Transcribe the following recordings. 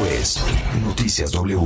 Esto es Noticias W.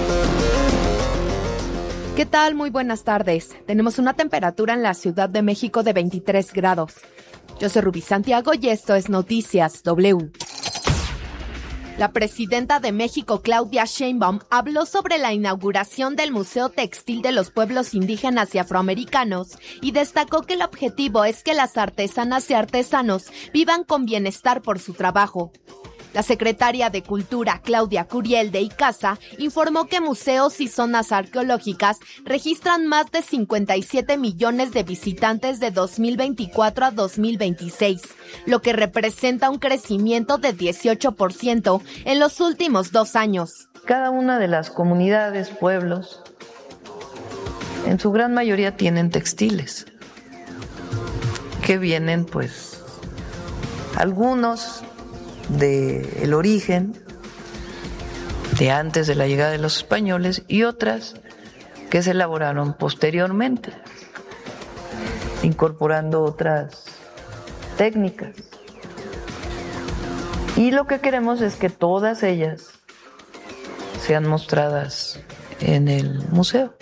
¿Qué tal? Muy buenas tardes. Tenemos una temperatura en la Ciudad de México de 23 grados. Yo soy Rubí Santiago y esto es Noticias W. La presidenta de México, Claudia Sheinbaum, habló sobre la inauguración del Museo Textil de los Pueblos Indígenas y Afroamericanos y destacó que el objetivo es que las artesanas y artesanos vivan con bienestar por su trabajo. La secretaria de Cultura, Claudia Curiel de Icaza, informó que museos y zonas arqueológicas registran más de 57 millones de visitantes de 2024 a 2026, lo que representa un crecimiento de 18% en los últimos 2 años. Cada una de las comunidades, pueblos, en su gran mayoría tienen textiles, que vienen, pues, algunos del origen de antes de la llegada de los españoles y otras que se elaboraron posteriormente, incorporando otras técnicas. Y lo que queremos es que todas ellas sean mostradas en el museo.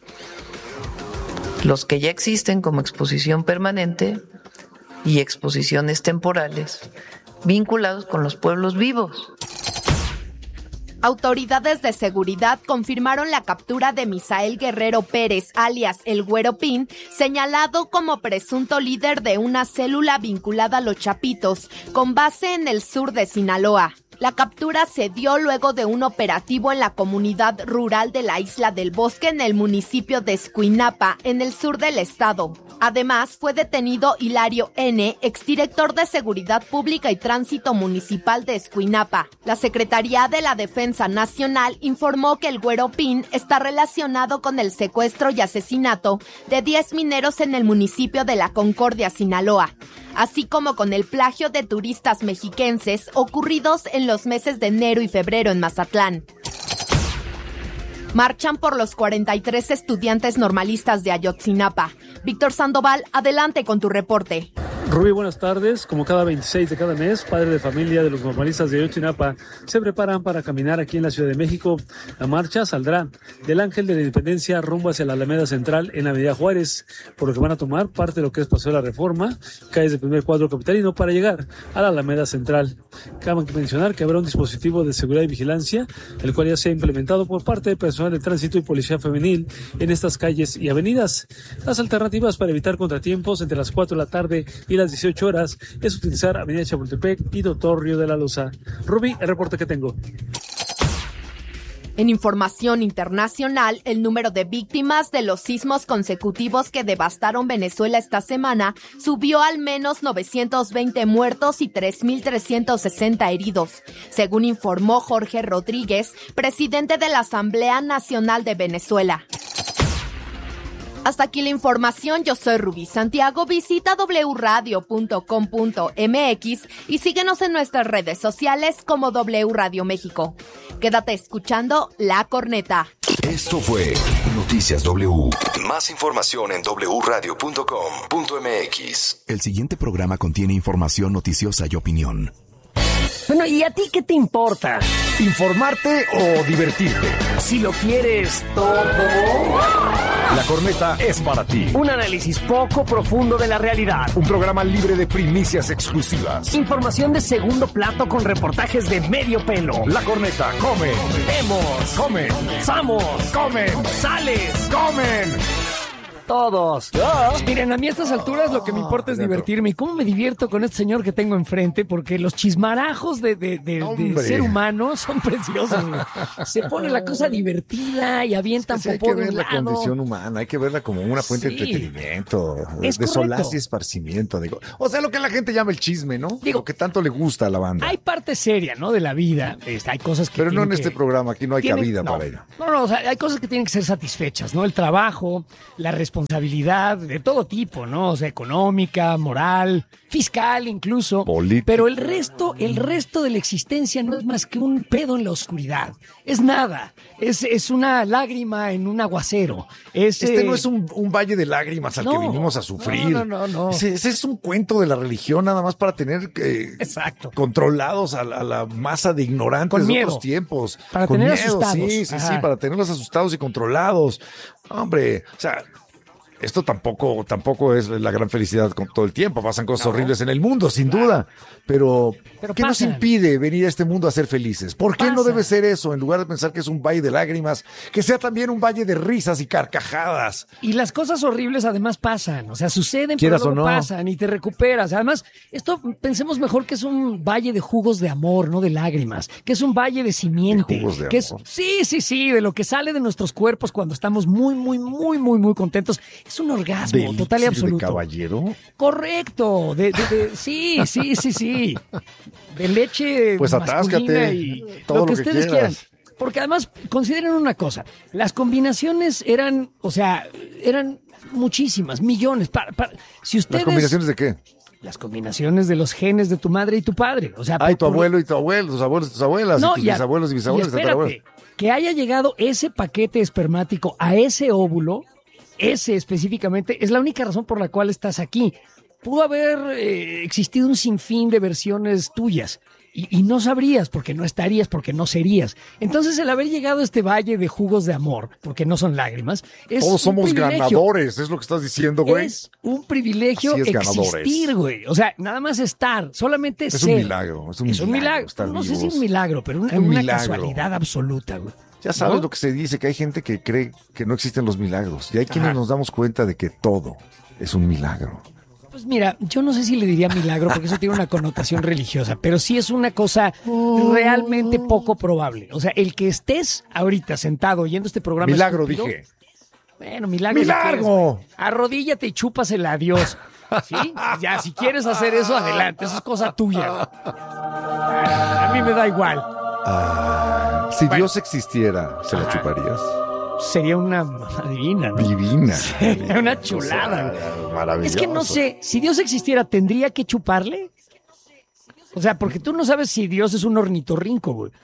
Los que ya existen como exposición permanente y exposiciones temporales vinculados con los pueblos vivos. Autoridades de seguridad confirmaron la captura de Misael Guerrero Pérez, alias El Güero Pin, señalado como presunto líder de una célula vinculada a los Chapitos, con base en el sur de Sinaloa. La captura se dio luego de un operativo en la comunidad rural de la Isla del Bosque en el municipio de Escuinapa, en el sur del estado. Además, fue detenido Hilario N., exdirector de Seguridad Pública y Tránsito Municipal de Escuinapa. La Secretaría de la Defensa Nacional informó que el Güero Pin está relacionado con el secuestro y asesinato de 10 mineros en el municipio de La Concordia, Sinaloa, así como con el plagio de turistas mexiquenses ocurridos en los meses de enero y febrero en Mazatlán. Marchan por los 43 estudiantes normalistas de Ayotzinapa. Víctor Sandoval, adelante con tu reporte. Rubí, buenas tardes. Como cada 26 de cada mes, padres de familia de los normalistas de Ayotzinapa se preparan para caminar aquí en la Ciudad de México. La marcha saldrá del Ángel de la Independencia rumbo hacia la Alameda Central en Avenida Juárez, por lo que van a tomar parte de lo que es Paseo de la Reforma, calles del primer cuadro capitalino, para llegar a la Alameda Central. Cabe mencionar que habrá un dispositivo de seguridad y vigilancia, el cual ya se ha implementado por parte del personal de tránsito y policía femenil en estas calles y avenidas. Las alternativas para evitar contratiempos entre las 4 de la tarde y las 18 horas es utilizar Avenida Chapultepec y Doctor Río de la Loza. Rubí, el reporte que tengo. En información internacional, el número de víctimas de los sismos consecutivos que devastaron Venezuela esta semana subió al menos 920 muertos y 3.360 heridos, según informó Jorge Rodríguez, presidente de la Asamblea Nacional de Venezuela. Hasta aquí la información, yo soy Rubí Santiago, visita wradio.com.mx y síguenos en nuestras redes sociales como W Radio México. Quédate escuchando La Corneta. Esto fue Noticias W. Más información en wradio.com.mx. El siguiente programa contiene información noticiosa y opinión. Bueno, ¿y a ti qué te importa? ¿Informarte o divertirte? Si lo quieres todo. La Corneta es para ti. Un análisis poco profundo de la realidad. Un programa libre de primicias exclusivas. Información de segundo plato con reportajes de medio pelo. La Corneta come. Vemos. Come. Vamos. Comen. Sales. Comen. Todos. Miren, a mí a estas alturas lo que me importa es divertirme. ¿Y cómo me divierto con este señor que tengo enfrente? Porque los chismarajos de ser humano son preciosos. Se pone la cosa divertida y avientan popó de un lado. Hay que ver la condición humana, hay que verla como una fuente de entretenimiento, de solaz y esparcimiento. Digo. O sea, lo que la gente llama el chisme, ¿no? Digo, lo que tanto le gusta a la banda. Hay parte seria, ¿no? De la vida. Hay cosas que... Pero no en este programa, aquí no hay cabida para ello. No, o sea, hay cosas que tienen que ser satisfechas, ¿no? El trabajo, la responsabilidad, responsabilidad de todo tipo, ¿no? O sea, económica, moral, fiscal incluso. Política. Pero el resto de la existencia no es más que un pedo en la oscuridad. Es nada. Es una lágrima en un aguacero. No es un valle de lágrimas al que vinimos a sufrir. No. Ese es un cuento de la religión nada más para tener exacto, controlados a la masa de ignorantes con de miedo. otros tiempos. Para con tener miedo, asustados. Sí, para tenerlos asustados y controlados. Hombre, o sea, esto tampoco es la gran felicidad con todo el tiempo. Pasan cosas horribles en el mundo, sin duda. Pero ¿qué nos impide venir a este mundo a ser felices? ¿Por qué no debe ser eso? En lugar de pensar que es un valle de lágrimas, que sea también un valle de risas y carcajadas. Y las cosas horribles además pasan. O sea, suceden, Quieras pero luego o no. pasan y te recuperas. Además, esto pensemos mejor que es un valle de jugos de amor, no de lágrimas. Que es un valle de simiente. ¿De jugos de que amor? Sí, de lo que sale de nuestros cuerpos cuando estamos muy, muy, muy, muy, muy contentos. Es un orgasmo ¿De total y elixir absoluto. de caballero? Correcto. Sí. De leche Pues masculina atáscate. y Todo lo que lo que ustedes quieras. quieran. Porque además, consideren una cosa, las combinaciones eran muchísimas, millones. Si ustedes, ¿Las combinaciones de qué? Las combinaciones de los genes de tu madre y tu padre. O sea, Tu abuelo y tu abuelo, tus abuelos y tus abuelas, y tus bisabuelos y bisabuelas. y espérate, que haya llegado ese paquete espermático a ese óvulo, ese específicamente, es la única razón por la cual estás aquí. Pudo haber existido un sinfín de versiones tuyas y no sabrías, porque no estarías, porque no serías. Entonces, el haber llegado a este valle de jugos de amor, porque no son lágrimas, es Todos somos un privilegio. ganadores, es lo que estás diciendo, güey. Es un privilegio Así es, existir, güey. O sea, nada más estar, solamente Es ser. un milagro, es un milagro estar No sé si es vivos. un milagro, pero una milagro. casualidad absoluta, güey. Ya sabes ¿No? lo que se dice, que hay gente que cree que no existen los milagros. Y hay quienes nos damos cuenta de que todo es un milagro. Pues mira, yo no sé si le diría milagro, porque eso tiene una connotación religiosa, pero sí es una cosa realmente poco probable. O sea, el que estés ahorita sentado oyendo este programa Milagro, estúpido, dije. Bueno, milagro. ¡Milagro! Si quieres, arrodíllate y chúpasela a Dios. ¿Sí? Ya, si quieres hacer eso, adelante. Eso es cosa tuya. A mí me da igual. Si Dios existiera, ¿se la chuparías? Sería una divina, ¿no? Divina. Sería una chulada. Maravilloso. Es que no sé, si Dios existiera, ¿tendría que chuparle? O sea, porque tú no sabes si Dios es un ornitorrinco, güey.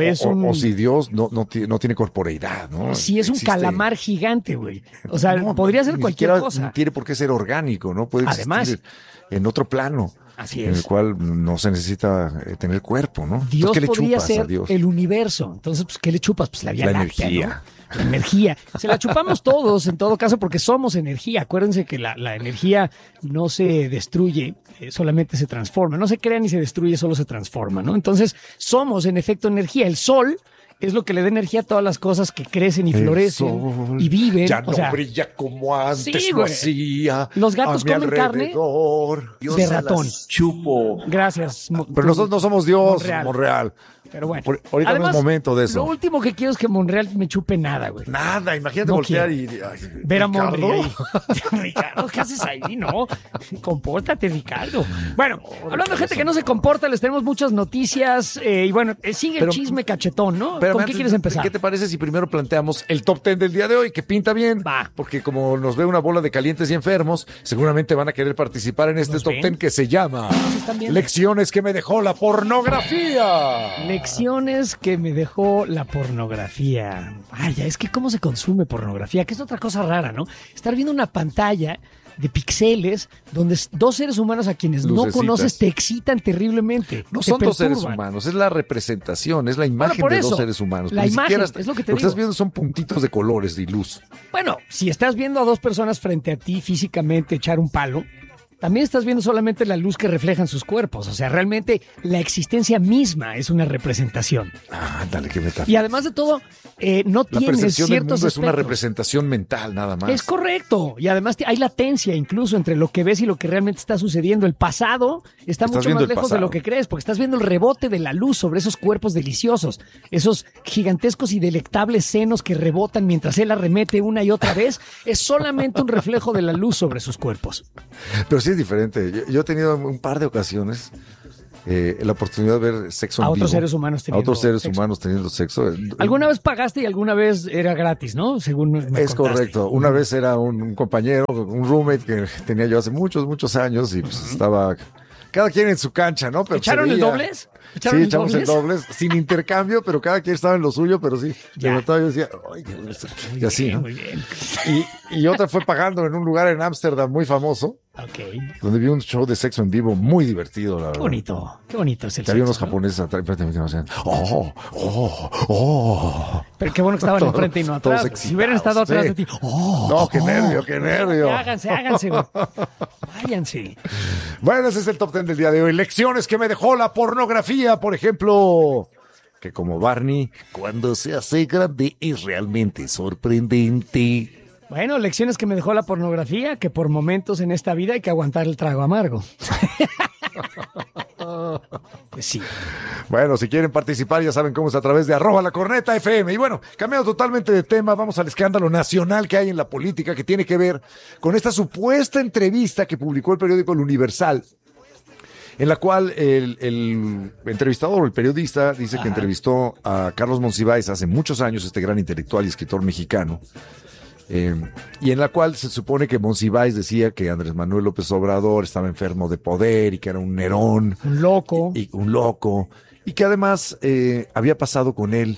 O si Dios no tiene corporeidad, ¿no? Si es un Existe. calamar gigante, güey. O sea, podría ser Ni cualquier siquiera cosa. No tiene por qué ser orgánico, ¿no? Puede Además, existir en otro plano. Así En es. el cual no se necesita tener cuerpo, ¿no? Dios ¿Qué le podría chupas a ser Dios? el universo. Entonces, pues, ¿qué le chupas? Pues la Vía La Láctea, energía. ¿no? La energía. Se la chupamos todos, en todo caso, porque somos energía. Acuérdense que la energía no se destruye, solamente se transforma. No se crea ni se destruye, solo se transforma, ¿no? Entonces, somos, en efecto, energía. El sol es lo que le da energía a todas las cosas que crecen y florecen sol y viven. Ya O no sea, brilla como antes sí, lo güey. hacía. Los gatos a mi comen carne alrededor. Dios de se las ratón. Chupo. Gracias. Pero nosotros no somos Dios, Monreal. Monreal. Pero bueno. Ahorita Además, no es momento de eso. Lo último que quiero es que Monreal me chupe nada, güey. Nada, imagínate No voltear quiero. y... Ver a ¿Ricardo? Monreal ahí. Ricardo, ¿qué haces ahí? No, compórtate, Ricardo. Bueno, hablando de gente que no se comporta, les tenemos muchas noticias. Y bueno, sigue el chisme cachetón, ¿no? Pero ¿Con qué antes, quieres empezar? ¿Qué te parece si primero planteamos el top 10 del día de hoy, que pinta bien? Va. Porque como nos ve una bola de calientes y enfermos, seguramente van a querer participar en este ¿Nos top ven? 10 que se llama están viendo? Lecciones que me dejó la pornografía. Lecciones que me dejó la pornografía. Vaya, es que cómo se consume pornografía, que es otra cosa rara, ¿no? Estar viendo una pantalla de píxeles donde dos seres humanos a quienes no Lucecitas. conoces te excitan terriblemente. No te son dos seres perturban. humanos, es la representación, es la imagen por de eso, dos seres humanos. la Ni imagen, siquiera es lo que te lo que estás digo. viendo son puntitos de colores y luz. Bueno, si estás viendo a dos personas frente a ti físicamente echar un palo, también estás viendo solamente la luz que reflejan sus cuerpos. O sea, realmente la existencia misma es una representación. Dale, que me Y además de todo, no La tienes percepción del ciertos mundo es una espectros. representación mental, nada más. Es correcto. Y además hay latencia incluso entre lo que ves y lo que realmente está sucediendo. El pasado está Estás mucho viendo más el lejos de pasado. lo que crees, porque estás viendo el rebote de la luz sobre esos cuerpos deliciosos, esos gigantescos y delectables senos que rebotan mientras él arremete una y otra vez. Es solamente un reflejo de la luz sobre sus cuerpos. Pero sí es diferente. Yo he tenido un par de ocasiones la oportunidad de ver sexo en vivo. A otros seres humanos teniendo sexo. ¿Alguna vez pagaste y alguna vez era gratis, no? Según me Es contaste. correcto. Una vez era un compañero, un roommate que tenía yo hace muchos años y pues estaba cada quien en su cancha, ¿no? Pero ¿Echaron el dobles? Sí, echamos el dobles, sin intercambio, pero cada quien estaba en lo suyo, pero sí. De verdad yo decía, ay, y así, ¿no? Muy bien. Y otra fue pagando en un lugar en Ámsterdam muy famoso, donde vi un show de sexo en vivo muy divertido, la verdad. Qué bonito es el Que había unos sexo, ¿no? japoneses atrás, enfrente de mí que me decían, Pero qué bueno que estaban Todos- enfrente y no todos atrás. Si hubieran estado atrás sí. de ti. No, qué nervio. Háganse, güey. Váyanse. Bueno, ese es el top 10 del día de hoy. Lecciones que me dejó la pornografía, por ejemplo, que como Barney, cuando se hace grande es realmente sorprendente. Bueno, lecciones que me dejó la pornografía, que por momentos en esta vida hay que aguantar el trago amargo. Pues sí. Bueno, si quieren participar ya saben cómo es a través de @lacorneta_fm. Y bueno, cambiando totalmente de tema, vamos al escándalo nacional que hay en la política que tiene que ver con esta supuesta entrevista que publicó el periódico El Universal, en la cual el entrevistador o el periodista dice que entrevistó a Carlos Monsiváis hace muchos años, este gran intelectual y escritor mexicano, y en la cual se supone que Monsiváis decía que Andrés Manuel López Obrador estaba enfermo de poder y que era un Nerón. Un loco. Un loco. Y que además había pasado con él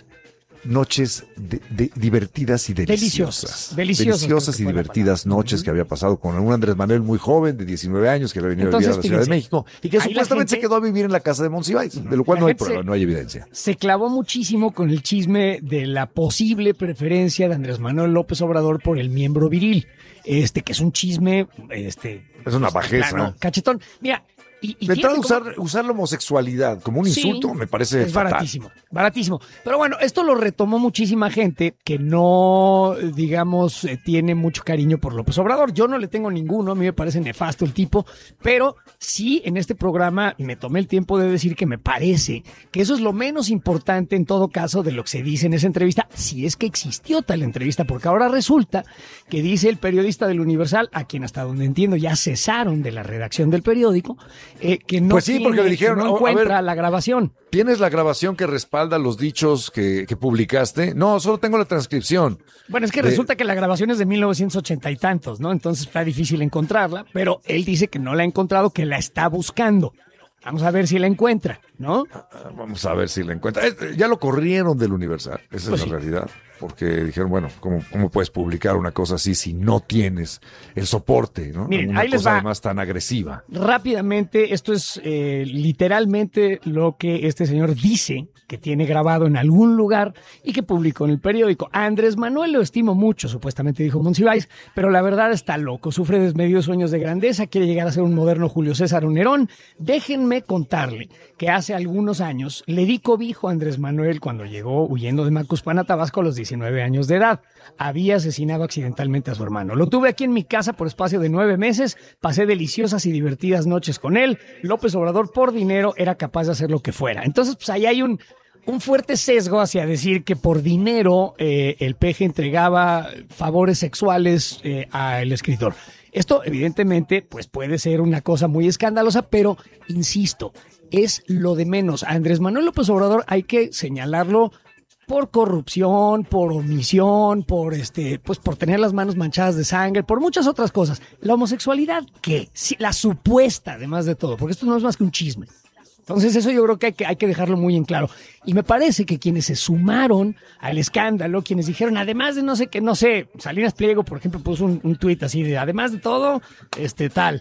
noches divertidas y deliciosas. Deliciosas y creo que divertidas noches que había pasado con un Andrés Manuel muy joven, de 19 años, que había venido a vivir a la Ciudad de México y que ahí supuestamente se quedó a vivir en la casa de Monsiváis, de lo cual no hay prueba, no hay evidencia. Se clavó muchísimo con el chisme de la posible preferencia de Andrés Manuel López Obrador por el miembro viril. Que es un chisme, es una bajeza. plano, cachetón. Mira, y de entrada, tiene usar la homosexualidad como un insulto me parece es fatal. baratísimo. Pero bueno, esto lo retomó muchísima gente que no, digamos, tiene mucho cariño por López Obrador. Yo no le tengo ninguno, a mí me parece nefasto el tipo, pero sí en este programa me tomé el tiempo de decir que me parece que eso es lo menos importante en todo caso de lo que se dice en esa entrevista, si es que existió tal entrevista, porque ahora resulta que dice el periodista del Universal, a quien hasta donde entiendo ya cesaron de la redacción del periódico, que no, Pues sí, porque le dijeron, que no encuentra la grabación. ¿Tienes la grabación que respalda los dichos que publicaste? No, solo tengo la transcripción. Bueno, es que resulta que la grabación es de 1980 y tantos, ¿no? Entonces está difícil encontrarla, pero él dice que no la ha encontrado, que la está buscando. Vamos a ver si la encuentra, ¿no? Vamos a ver si la encuentra. Ya lo corrieron del Universal, esa Pues es sí. la realidad. Porque dijeron, bueno, ¿cómo puedes publicar una cosa así si no tienes el soporte, ¿no? Miren, una ahí les cosa va. además tan agresiva. Rápidamente, esto es literalmente lo que este señor dice que tiene grabado en algún lugar y que publicó en el periódico. A Andrés Manuel lo estimo mucho, supuestamente dijo Monsiváis, pero la verdad está loco, sufre desmedidos sueños de grandeza, quiere llegar a ser un moderno Julio César o Nerón. Déjenme contarle que hace algunos años le di cobijo a Andrés Manuel cuando llegó huyendo de Macuspana, Tabasco, a los 19 años de edad. Había asesinado accidentalmente a su hermano. Lo tuve aquí en mi casa por espacio de 9 meses, pasé deliciosas y divertidas noches con él. López Obrador, por dinero, era capaz de hacer lo que fuera. Entonces, pues ahí hay un fuerte sesgo hacia decir que por dinero el peje entregaba favores sexuales al escritor. Esto, evidentemente, pues puede ser una cosa muy escandalosa, pero, insisto, es lo de menos. A Andrés Manuel López Obrador hay que señalarlo por corrupción, por omisión, pues por tener las manos manchadas de sangre, por muchas otras cosas. La homosexualidad, ¿qué? Sí, la supuesta, además de todo, porque esto no es más que un chisme. Entonces eso yo creo que hay que dejarlo muy en claro. Y me parece que quienes se sumaron al escándalo, quienes dijeron, además de no sé, Salinas Pliego, por ejemplo, puso un tuit así de, además de todo, tal.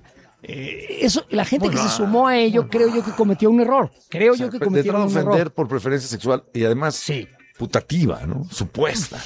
Eso, la gente que se sumó a ello, creo yo que cometió un error. Creo yo que cometieron un ofender error. por preferencia sexual y además putativa, ¿no? Supuesta.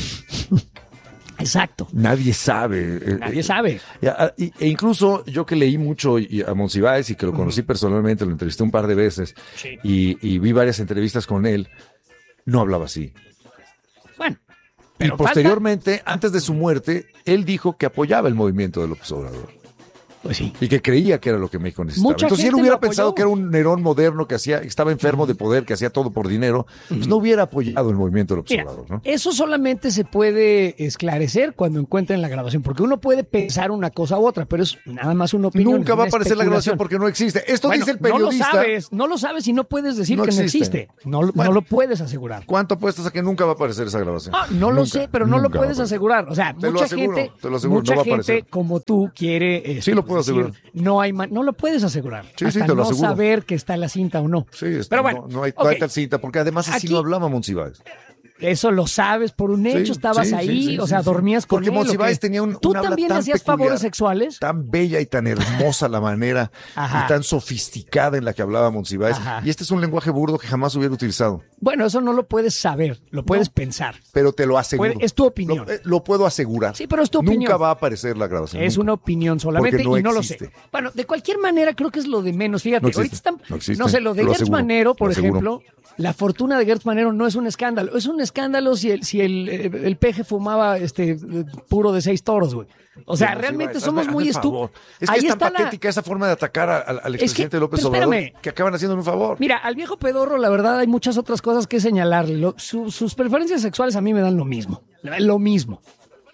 Exacto. Nadie sabe. Nadie sabe. E incluso yo que leí mucho a Monsiváis y que lo conocí personalmente, lo entrevisté un par de veces y vi varias entrevistas con él, no hablaba así. Bueno. Y posteriormente, antes de su muerte, él dijo que apoyaba el movimiento de López Obrador. Pues sí. Y que creía que era lo que México necesitaba. Mucha Entonces, si él gente hubiera lo apoyó. pensado que era un Nerón moderno que estaba enfermo de poder, que hacía todo por dinero, pues no hubiera apoyado el movimiento del Mira, observador, ¿no? eso solamente se puede esclarecer cuando encuentren la grabación, porque uno puede pensar una cosa u otra, pero es nada más una opinión. Nunca es va a una aparecer la grabación especulación. porque no existe. Esto Bueno, dice el periodista. No lo sabes y no puedes decir No que no existe. existe. No lo puedes asegurar. ¿Cuánto apuestas a que nunca va a aparecer esa grabación? No lo Nunca, sé, pero no lo nunca va a puedes aparecer. asegurar. O sea, Te lo mucha aseguro, gente, te lo aseguro, mucha no va a gente aparecer. como tú quiere. Sí, lo puedo asegurar. No lo puedes asegurar. Sí, hasta sí, te lo no aseguro. saber que está la cinta o no. Sí, pero bueno, no hay ok. tal cinta, porque además así Aquí- no hablaba Monsiváis. Eso lo sabes por un hecho, Sí, estabas sí, ahí, sí, o sea, sí. dormías con Porque él. ¿o Monsiváis qué? tenía ¿Tú un habla también tan hacías peculiar, favores sexuales? Tan bella y tan hermosa la manera Ajá. y tan sofisticada en la que hablaba Monsiváis. Ajá. Y este es un lenguaje burdo que jamás hubiera utilizado. Bueno, eso no lo puedes saber, lo puedes pensar. Pero te lo aseguro. Es tu opinión. Lo puedo asegurar. Sí, pero es tu opinión. Nunca va a aparecer la grabación. Es nunca. una opinión solamente Porque no y no lo existe. sé. Bueno, de cualquier manera creo que es lo de menos. Fíjate, No existe, ahorita están, no existe. no sé, lo de Lo Gertz aseguro, Manero, por lo aseguro. ejemplo, la fortuna de Gertz Manero no es un escándalo. Es un escándalo si el peje fumaba puro de 6 toros, güey. O sea, Pero realmente Monsiváis, somos hazme muy el favor. estúpidos. Es que es tan patética esa forma de atacar al expresidente López pero Obrador espérame. que acaban haciendo un favor. Mira, al viejo pedorro, la verdad, hay muchas otras cosas que señalarle. Sus preferencias sexuales a mí me dan lo mismo. Lo mismo.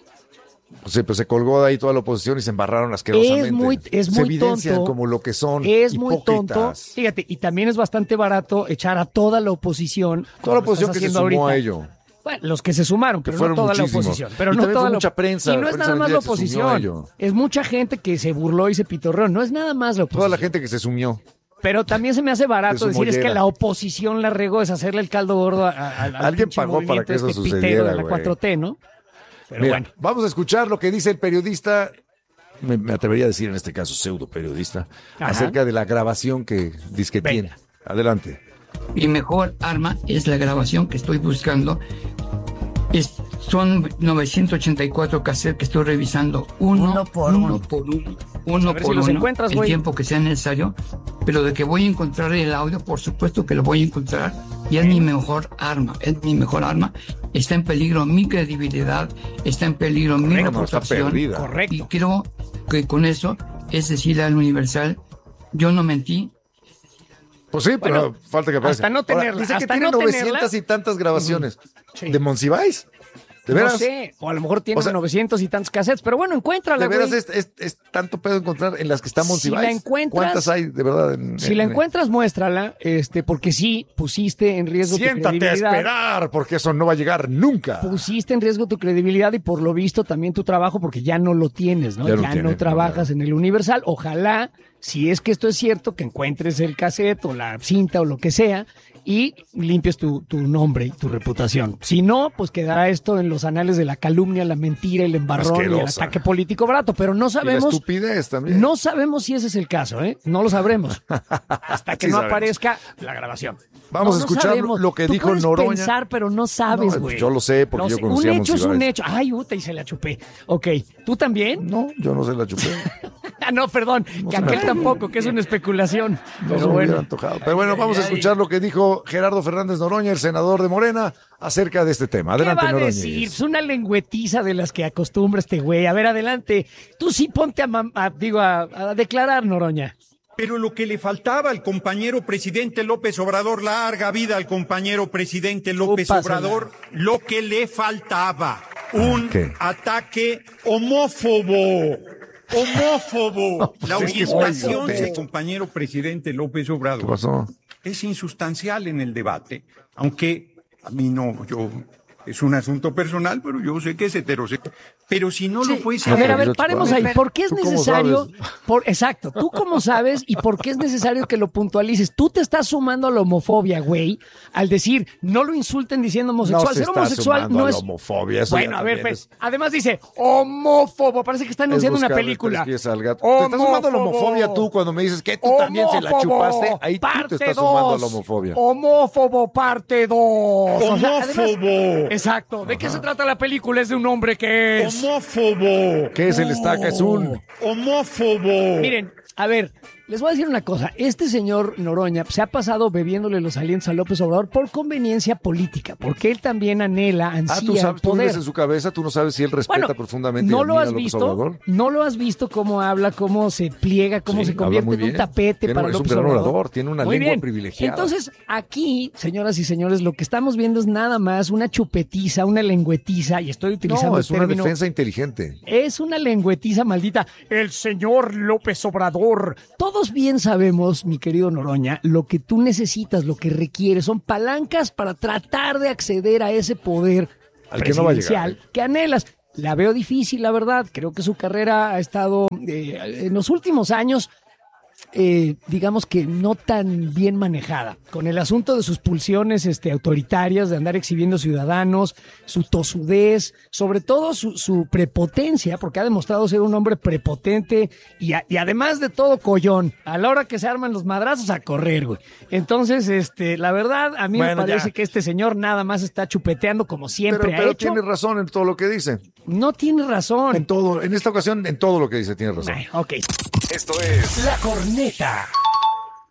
Sí, pero se colgó de ahí toda la oposición y se embarraron asquerosamente. Es se muy evidencian tonto. como lo que son. Es muy tonto. hipócritas. Fíjate, y también es bastante barato echar a toda la oposición. Toda la como oposición estás que se haciendo sumó ahorita. a ello. Bueno, los que se sumaron, Que pero no fueron toda muchísimos. la oposición. Pero Y no también toda fue la mucha prensa, Y no es prensa nada más la vendida que se sumió a oposición. ello. Es mucha gente que se burló y se pitorreó. No es nada más la oposición. Toda la gente que se sumió. Pero también se me hace De barato su decir es que mollera. la oposición la regó, es hacerle el caldo gordo al Alguien pinche pagó para movimiento que eso pitero sucediera, de la güey. 4T, ¿no? Pero Mira, bueno. vamos a escuchar lo que dice el periodista, me atrevería a decir en este caso pseudo periodista, Ajá. acerca de la grabación que dice que Venga. tiene. Adelante. Mi mejor arma es la grabación que estoy buscando. Son 984 cassettes que estoy revisando uno por uno. A ver si los encuentras, el güey. tiempo que sea necesario, pero de que voy a encontrar el audio, por supuesto que lo voy a encontrar, y es mi mejor arma, está en peligro mi credibilidad, está en peligro mi Correcto, está reputación, perdida. Correcto. y creo que con eso es decirle al Universal, yo no mentí. Pues sí, pero Bueno, falta que aparezca. hasta no tenerla, dice que hasta tiene no 900 tenerla. y tantas grabaciones. Sí. ¿De Monsiváis? ¿De veras? No sé, o a lo mejor tiene O sea, 900 y tantos cassettes, pero bueno, encuéntrala, ¿De veras güey. es tanto pedo encontrar en las que está Si Monsiváis? la encuentras- ¿Cuántas hay de verdad? Si la encuentras, muéstrala, porque sí pusiste en riesgo tu Siéntate a credibilidad. esperar, porque eso no va a llegar nunca. Pusiste en riesgo tu credibilidad y por lo visto también tu trabajo, porque ya no lo tienes, ¿no? Ya Ya no no, tiene, trabajas en el Universal. Ojalá, si es que esto es cierto, que encuentres el cassette o la cinta o lo que sea y limpies tu nombre y tu reputación. Si no, pues quedará esto en los anales de la calumnia, la mentira, el embarrón y el Asquerosa. ataque político barato. Pero no Y la sabemos. estupidez también. No sabemos si ese es el caso, ¿eh? No lo sabremos. Hasta que Sí no sabemos. aparezca la grabación. Vamos a escuchar sabemos. lo que Tú dijo puedes Noroña. pensar, pero no sabes, No, güey. yo lo sé, porque yo conocía a Un hecho es un Monsiváis. hecho. Ay, puta, y se la chupé. Ok, ¿tú también? No, yo no sé la chupé. Ah, no, perdón. No que se me aquel antojó. tampoco, que es una especulación. No se Pero me hubiera bueno. antojado. Pero bueno, vamos a escuchar lo que dijo Gerardo Fernández Noroña, el senador de Morena, acerca de este tema. ¿Qué Adelante, va a Noroña. decir? Es una lengüetiza de las que acostumbra este güey. A ver, adelante. Tú sí ponte a declarar, Noroña. Pero lo que le faltaba al compañero presidente López Obrador, larga vida al compañero presidente López Pásala. Obrador, lo que le faltaba, un ¿Qué? ataque homófobo. Homófobo. La pues es que es orientación muy del compañero presidente López ¿Qué Obrador pasó? es insustancial en el debate, aunque a mí no, es un asunto personal, pero yo sé que es heterosexual. Pero si no lo fuese, A ver, pero paremos tú- ahí. ¿Por qué es ¿tú cómo necesario? sabes? Exacto, ¿tú cómo sabes y por qué es necesario que lo puntualices? Tú te estás sumando a la homofobia, güey, al decir, no lo insulten diciendo homosexual. No se Ser está homosexual sumando no a es... la homofobia, eso Bueno, ya a ver, también pues, además dice, homófobo, parece que está Es anunciando una buscarle película. tres pies al gato. Te estás sumando a la homofobia tú cuando me dices que tú también se la Homófobo, chupaste. Ahí tú parte te estás sumando a la dos. homofobia. Homófobo, parte 2. homófobo. Exacto. ¿De qué se trata la película? Es de un hombre que es... Homófobo. ¿Qué es el estaca? Es un... Homófobo. Miren, a ver, Les voy a decir una cosa. Este señor Noroña se ha pasado bebiéndole los alientos a López Obrador por conveniencia política, porque él también ansía tú sabes, el poder. Tú vives en su cabeza, tú no sabes si él respeta profundamente no y lo admira has a López visto, Obrador. no lo has visto cómo habla, cómo se pliega, cómo se convierte en un tapete para López Obrador. Es un gran orador, tiene una Muy lengua bien. privilegiada. Entonces, aquí, señoras y señores, lo que estamos viendo es nada más una chupetiza, una lengüetiza, y estoy utilizando el término. Es una defensa inteligente. Es una lengüetiza maldita. El señor López Obrador. Todos bien sabemos, mi querido Noroña, lo que tú necesitas, lo que requieres, son palancas para tratar de acceder a ese poder al que no va a presidencial que anhelas. La veo difícil, la verdad. Creo que su carrera ha estado en los últimos años, digamos que no tan bien manejada, con el asunto de sus pulsiones autoritarias, de andar exhibiendo ciudadanos, su tosudez, sobre todo su prepotencia, porque ha demostrado ser un hombre prepotente y además de todo collón. A la hora que se arman los madrazos, a correr, güey. Entonces, la verdad, a mí me parece que este señor nada más está chupeteando como siempre ha hecho. Pero tiene razón en todo lo que dice. No tiene razón. En esta ocasión, en todo lo que dice tiene razón. Ok. Esto es La Corneta.